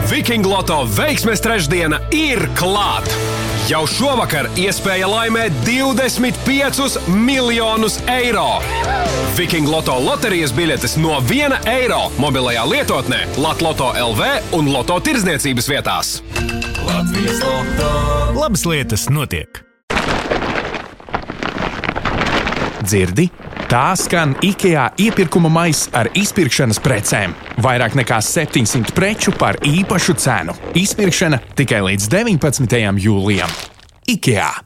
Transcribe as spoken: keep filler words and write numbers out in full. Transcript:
Viking Loto veiksmes trešdiena ir klāt! Jau šovakar iespēja laimēt divdesmit piecus miljonus eiro. Viking Loto loterijas biļetes no viena eiro mobilajā lietotnē, Latloto L V un Loto tirdzniecības vietās. Latvijas Loto. Labas lietas notiek. Dzirdi? Tā skan IKEA iepirkuma maiss ar izpirkšanas precēm. Vairāk nekā septiņsimt preču par īpašu cenu. Izpirkšana tikai līdz deviņpadsmitajam jūlijam. IKEA.